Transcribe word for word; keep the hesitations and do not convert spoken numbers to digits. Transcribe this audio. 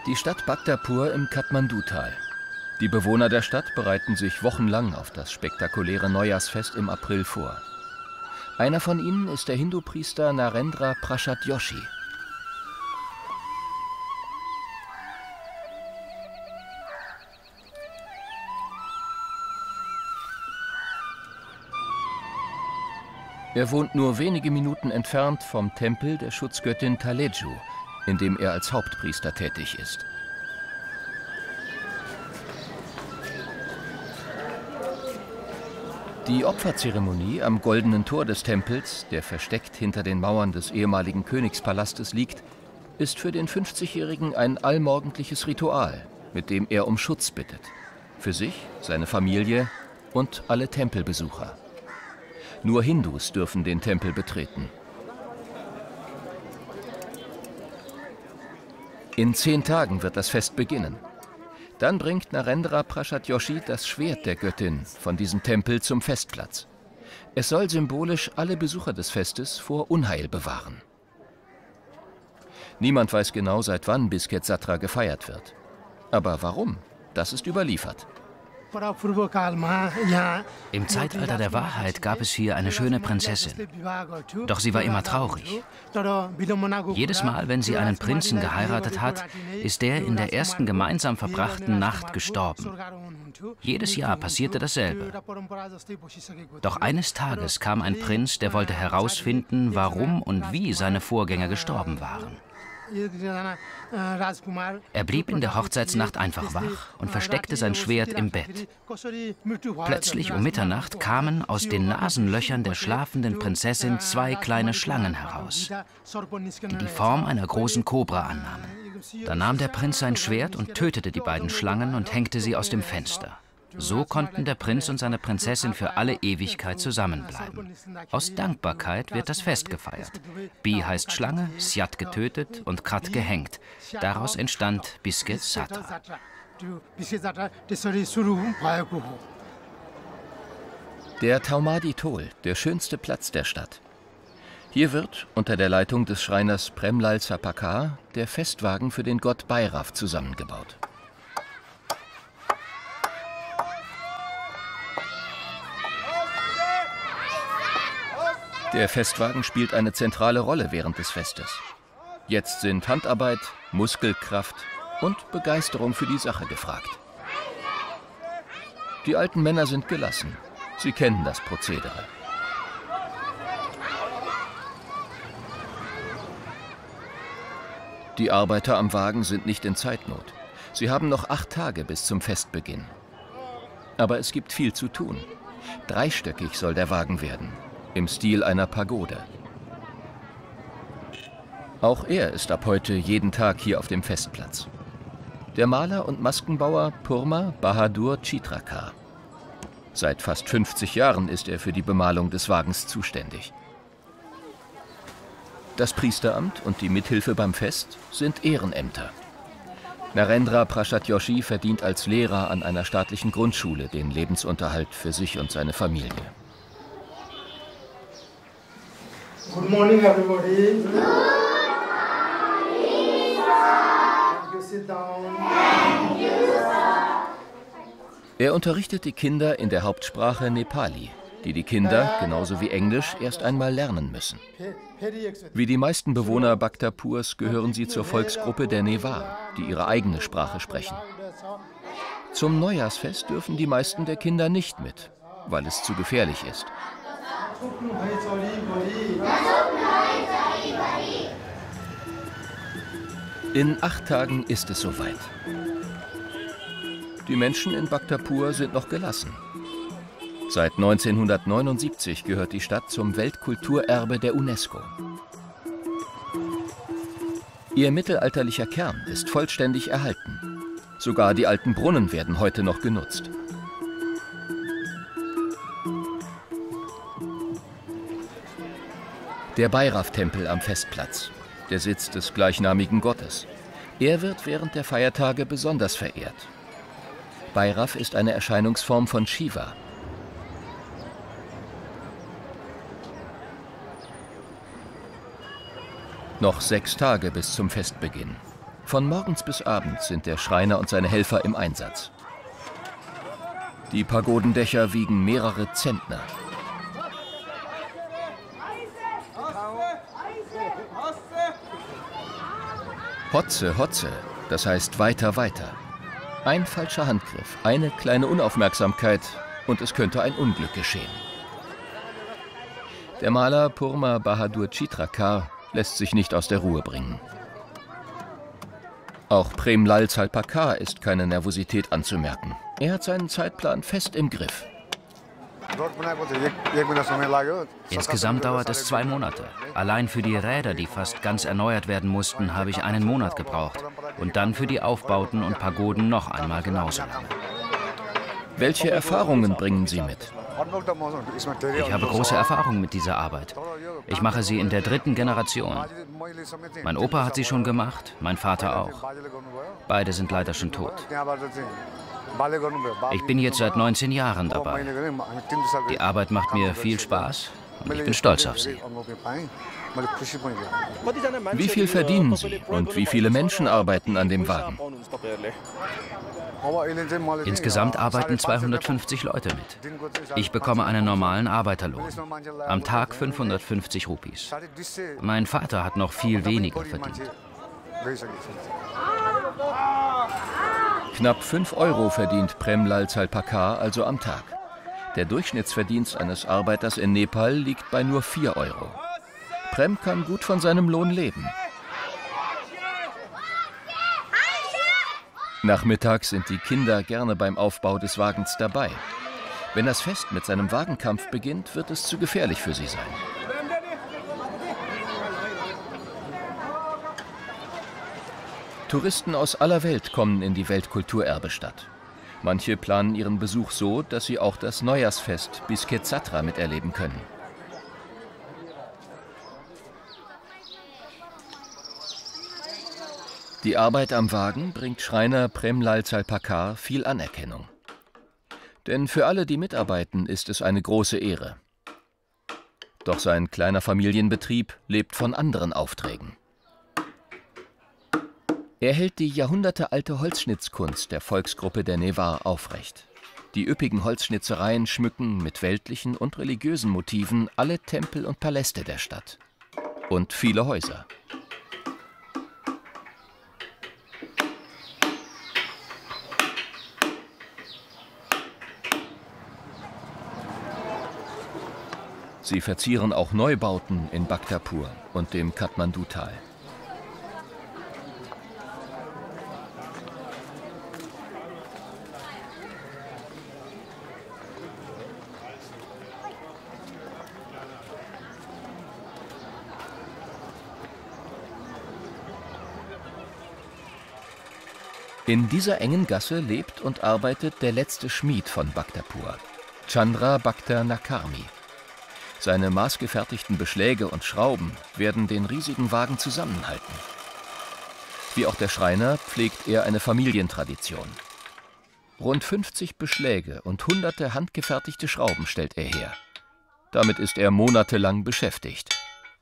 Die Stadt Bhaktapur im Kathmandu-Tal. Die Bewohner der Stadt bereiten sich wochenlang auf das spektakuläre Neujahrsfest im April vor. Einer von ihnen ist der Hindu-Priester Narendra Prasad Joshi. Er wohnt nur wenige Minuten entfernt vom Tempel der Schutzgöttin Taleju, in dem er als Hauptpriester tätig ist. Die Opferzeremonie am goldenen Tor des Tempels, der versteckt hinter den Mauern des ehemaligen Königspalastes liegt, ist für den fünfzigjährigen ein allmorgendliches Ritual, mit dem er um Schutz bittet. Für sich, seine Familie und alle Tempelbesucher. Nur Hindus dürfen den Tempel betreten. In zehn Tagen wird das Fest beginnen. Dann bringt Narendra Prasad Joshi das Schwert der Göttin von diesem Tempel zum Festplatz. Es soll symbolisch alle Besucher des Festes vor Unheil bewahren. Niemand weiß genau, seit wann Bisket Satra gefeiert wird. Aber warum? Das ist überliefert. Im Zeitalter der Wahrheit gab es hier eine schöne Prinzessin. Doch sie war immer traurig. Jedes Mal, wenn sie einen Prinzen geheiratet hat, ist der in der ersten gemeinsam verbrachten Nacht gestorben. Jedes Jahr passierte dasselbe. Doch eines Tages kam ein Prinz, der wollte herausfinden, warum und wie seine Vorgänger gestorben waren. Er blieb in der Hochzeitsnacht einfach wach und versteckte sein Schwert im Bett. Plötzlich um Mitternacht kamen aus den Nasenlöchern der schlafenden Prinzessin zwei kleine Schlangen heraus, die die Form einer großen Kobra annahmen. Da nahm der Prinz sein Schwert und tötete die beiden Schlangen und hängte sie aus dem Fenster. So konnten der Prinz und seine Prinzessin für alle Ewigkeit zusammenbleiben. Aus Dankbarkeit wird das Fest gefeiert. Bi heißt Schlange, Syat getötet und Krat gehängt. Daraus entstand Bisket Satra. Der Thaumadi Tol, der schönste Platz der Stadt. Hier wird, unter der Leitung des Schreiners Premlal Sapakar, der Festwagen für den Gott Bhairav zusammengebaut. Der Festwagen spielt eine zentrale Rolle während des Festes. Jetzt sind Handarbeit, Muskelkraft und Begeisterung für die Sache gefragt. Die alten Männer sind gelassen. Sie kennen das Prozedere. Die Arbeiter am Wagen sind nicht in Zeitnot. Sie haben noch acht Tage bis zum Festbeginn. Aber es gibt viel zu tun. Dreistöckig soll der Wagen werden. Im Stil einer Pagode. Auch er ist ab heute jeden Tag hier auf dem Festplatz. Der Maler und Maskenbauer Purma Bahadur Chitrakar. Seit fast fünfzig Jahren ist er für die Bemalung des Wagens zuständig. Das Priesteramt und die Mithilfe beim Fest sind Ehrenämter. Narendra Prasad Joshi verdient als Lehrer an einer staatlichen Grundschule den Lebensunterhalt für sich und seine Familie. Good morning, everybody. Good morning, Thank you, sit down. Thank you, sir. Er unterrichtet die Kinder in der Hauptsprache Nepali, die die Kinder, genauso wie Englisch, erst einmal lernen müssen. Wie die meisten Bewohner Bhaktapurs gehören sie zur Volksgruppe der Newar, die ihre eigene Sprache sprechen. Zum Neujahrsfest dürfen die meisten der Kinder nicht mit, weil es zu gefährlich ist. In acht Tagen ist es soweit. Die Menschen in Bhaktapur sind noch gelassen. Seit neunzehnhundertneunundsiebzig gehört die Stadt zum Weltkulturerbe der UNESCO. Ihr mittelalterlicher Kern ist vollständig erhalten. Sogar die alten Brunnen werden heute noch genutzt. Der Bhairav-Tempel am Festplatz, der Sitz des gleichnamigen Gottes. Er wird während der Feiertage besonders verehrt. Bhairav ist eine Erscheinungsform von Shiva. Noch sechs Tage bis zum Festbeginn. Von morgens bis abends sind der Schreiner und seine Helfer im Einsatz. Die Pagodendächer wiegen mehrere Zentner. Hotze, Hotze, das heißt weiter, weiter. Ein falscher Handgriff, eine kleine Unaufmerksamkeit und es könnte ein Unglück geschehen. Der Maler Purma Bahadur Chitrakar lässt sich nicht aus der Ruhe bringen. Auch Prem Lal Salpakar ist keine Nervosität anzumerken. Er hat seinen Zeitplan fest im Griff. Insgesamt dauert es zwei Monate. Allein für die Räder, die fast ganz erneuert werden mussten, habe ich einen Monat gebraucht. Und dann für die Aufbauten und Pagoden noch einmal genauso lange. Welche Erfahrungen bringen Sie mit? Ich habe große Erfahrung mit dieser Arbeit. Ich mache sie in der dritten Generation. Mein Opa hat sie schon gemacht, mein Vater auch. Beide sind leider schon tot. Ich bin jetzt seit neunzehn Jahren dabei. Die Arbeit macht mir viel Spaß und ich bin stolz auf sie. Wie viel verdienen Sie und wie viele Menschen arbeiten an dem Wagen? Insgesamt arbeiten zweihundertfünfzig Leute mit. Ich bekomme einen normalen Arbeiterlohn. Am Tag fünfhundertfünfzig Rupees. Mein Vater hat noch viel weniger verdient. Knapp fünf Euro verdient Prem Lal Salpakar also am Tag. Der Durchschnittsverdienst eines Arbeiters in Nepal liegt bei nur vier Euro. Prem kann gut von seinem Lohn leben. Nachmittags sind die Kinder gerne beim Aufbau des Wagens dabei. Wenn das Fest mit seinem Wagenkampf beginnt, wird es zu gefährlich für sie sein. Touristen aus aller Welt kommen in die Weltkulturerbestadt. Manche planen ihren Besuch so, dass sie auch das Neujahrsfest Bisket Satra miterleben können. Die Arbeit am Wagen bringt Schreiner Prem Lal Salpakar viel Anerkennung. Denn für alle, die mitarbeiten, ist es eine große Ehre. Doch sein kleiner Familienbetrieb lebt von anderen Aufträgen. Er hält die jahrhundertealte Holzschnitzkunst der Volksgruppe der Newar aufrecht. Die üppigen Holzschnitzereien schmücken mit weltlichen und religiösen Motiven alle Tempel und Paläste der Stadt. Und viele Häuser. Sie verzieren auch Neubauten in Bhaktapur und dem Kathmandu-Tal. In dieser engen Gasse lebt und arbeitet der letzte Schmied von Bhaktapur, Chandra Bhakta Nakarmi. Seine maßgefertigten Beschläge und Schrauben werden den riesigen Wagen zusammenhalten. Wie auch der Schreiner pflegt er eine Familientradition. Rund fünfzig Beschläge und hunderte handgefertigte Schrauben stellt er her. Damit ist er monatelang beschäftigt.